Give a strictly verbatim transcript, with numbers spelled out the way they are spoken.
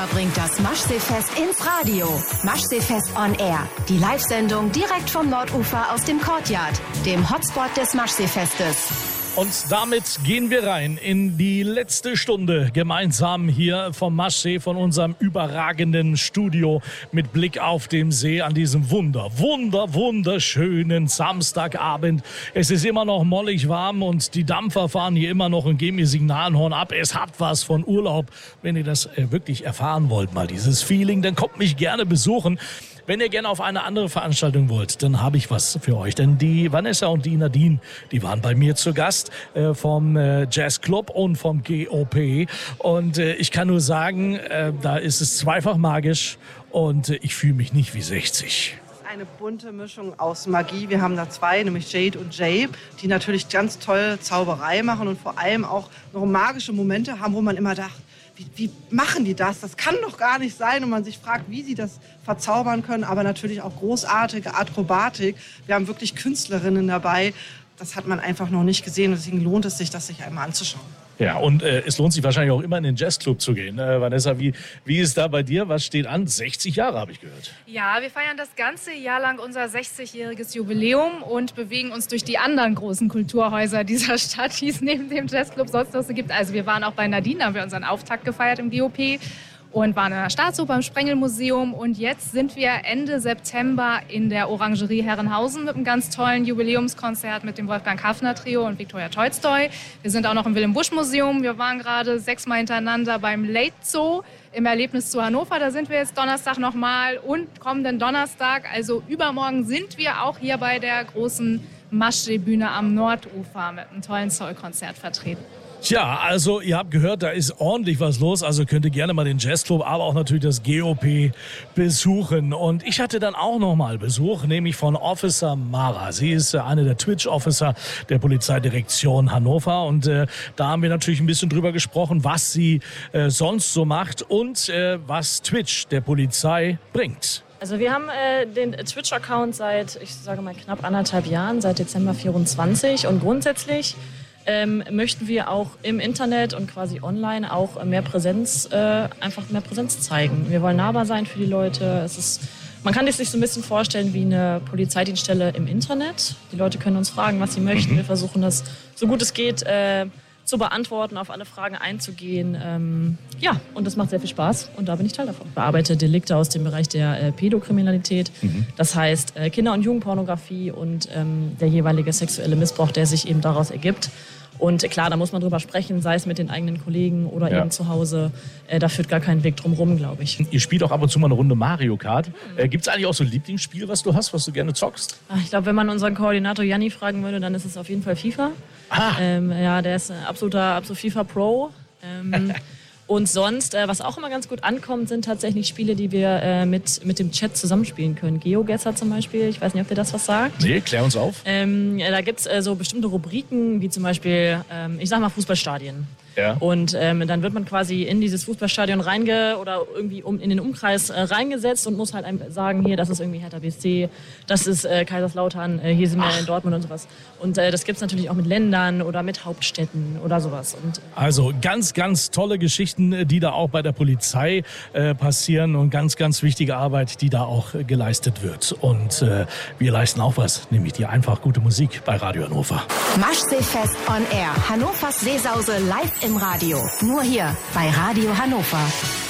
Hannover bringt das Maschseefest ins Radio. Maschseefest on Air. Die Live-Sendung direkt vom Nordufer aus dem Courtyard, dem Hotspot des Maschseefestes. Und damit gehen wir rein in die letzte Stunde gemeinsam hier vom Maschsee, von unserem überragenden Studio mit Blick auf den See an diesem wunder, wunder, wunderschönen Samstagabend. Es ist immer noch mollig warm und die Dampfer fahren hier immer noch und geben ihr Signalhorn ab. Es hat was von Urlaub. Wenn ihr das wirklich erfahren wollt, mal dieses Feeling, dann kommt mich gerne besuchen. Wenn ihr gerne auf eine andere Veranstaltung wollt, dann habe ich was für euch. Denn die Vanessa und die Nadine, die waren bei mir zu Gast äh, vom äh, Jazzclub und vom G O P. Und äh, ich kann nur sagen, äh, da ist es zweifach magisch und äh, ich fühle mich nicht wie sechzig. Eine bunte Mischung aus Magie. Wir haben da zwei, nämlich Jade und Jay, die natürlich ganz toll Zauberei machen und vor allem auch noch magische Momente haben, wo man immer dachte, Wie, wie machen die das? Das kann doch gar nicht sein. Und man sich fragt, wie sie das verzaubern können. Aber natürlich auch großartige Akrobatik. Wir haben wirklich Künstlerinnen dabei. Das hat man einfach noch nicht gesehen. Deswegen lohnt es sich, das sich einmal anzuschauen. Ja, und äh, es lohnt sich wahrscheinlich auch immer in den Jazzclub zu gehen. Äh, Vanessa, wie, wie ist da bei dir? Was steht an? sechzig Jahre, habe ich gehört. Ja, wir feiern das ganze Jahr lang unser sechzigjähriges Jubiläum und bewegen uns durch die anderen großen Kulturhäuser dieser Stadt, die es neben dem Jazzclub sonst noch so gibt. Also wir waren auch bei Nadine, da haben wir unseren Auftakt gefeiert im G O P. Und waren in der Staatsoper, im Sprengelmuseum. Und jetzt sind wir Ende September in der Orangerie Herrenhausen mit einem ganz tollen Jubiläumskonzert mit dem Wolfgang Hafner Trio und Viktoria Tolstoi. Wir sind auch noch im Wilhelm-Busch-Museum. Wir waren gerade sechsmal hintereinander beim Late Zoo im Erlebnis zu Hannover. Da sind wir jetzt Donnerstag nochmal und kommenden Donnerstag, also übermorgen, sind wir auch hier bei der großen Maschsee-Bühne am Nordufer mit einem tollen Soul-Konzert vertreten. Tja, also ihr habt gehört, da ist ordentlich was los, also könnt ihr gerne mal den Jazzclub, aber auch natürlich das G O P besuchen. Und ich hatte dann auch noch mal Besuch, nämlich von Officer Mara. Sie ist äh, eine der Twitch-Officer der Polizeidirektion Hannover und äh, da haben wir natürlich ein bisschen drüber gesprochen, was sie äh, sonst so macht und äh, was Twitch der Polizei bringt. Also wir haben äh, den Twitch-Account seit, ich sage mal, knapp anderthalb Jahren, seit Dezember vierundzwanzig und grundsätzlich Ähm, möchten wir auch im Internet und quasi online auch mehr Präsenz, äh, einfach mehr Präsenz zeigen. Wir wollen nahbar sein für die Leute. Es ist, man kann es sich so ein bisschen vorstellen wie eine Polizeidienststelle im Internet. Die Leute können uns fragen, was sie möchten. Wir versuchen das, so gut es geht, äh, zu beantworten, auf alle Fragen einzugehen. Ähm, ja, und das macht sehr viel Spaß und da bin ich Teil davon. Ich bearbeite Delikte aus dem Bereich der äh, Pädokriminalität. Mhm. Das heißt äh, Kinder- und Jugendpornografie und ähm, der jeweilige sexuelle Missbrauch, der sich eben daraus ergibt. Und klar, da muss man drüber sprechen, sei es mit den eigenen Kollegen oder ja. eben zu Hause. Äh, da führt gar kein Weg drum rum, glaube ich. Ihr spielt auch ab und zu mal eine Runde Mario Kart. Äh, Gibt es eigentlich auch so ein Lieblingsspiel, was du hast, was du gerne zockst? Ach, ich glaube, wenn man unseren Koordinator Janni fragen würde, dann ist es auf jeden Fall FIFA. Ah. Ähm, ja, der ist ein absoluter, absoluter FIFA-Pro. Ähm, Und sonst, äh, was auch immer ganz gut ankommt, sind tatsächlich Spiele, die wir äh, mit, mit dem Chat zusammenspielen können. GeoGuessr zum Beispiel, ich weiß nicht, ob dir das was sagt. Nee, klär uns auf. Ähm, da gibt es äh, so bestimmte Rubriken, wie zum Beispiel, ähm, ich sag mal Fußballstadien. Ja. Und ähm, dann wird man quasi in dieses Fußballstadion reinge oder irgendwie um, in den Umkreis äh, reingesetzt und muss halt einem sagen, hier, das ist irgendwie Hertha B S C, das ist äh, Kaiserslautern, äh, hier sind wir Ach. in Dortmund und sowas. Und äh, das gibt es natürlich auch mit Ländern oder mit Hauptstädten oder sowas. Und, äh, also ganz, ganz tolle Geschichten, die da auch bei der Polizei äh, passieren und ganz, ganz wichtige Arbeit, die da auch äh, geleistet wird. Und äh, wir leisten auch was, nämlich die einfach gute Musik bei Radio Hannover. Maschseefest on Air. Hannovers Seesause live im Radio. Nur hier bei Radio Hannover.